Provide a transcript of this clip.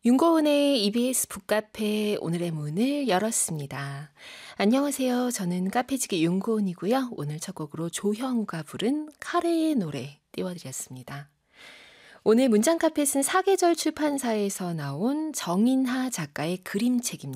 윤고은의 EBS 북카페 오늘의 문을 열었습니다. 안녕하세요. 저는 카페지기 윤고은이고요. 오늘 첫 곡으로 조형우가 부른 카레의 노래 띄워드렸습니다. 오늘 문장 카펫은 사계절 출판사에서 나온 정인하 작가의 그림책입니다.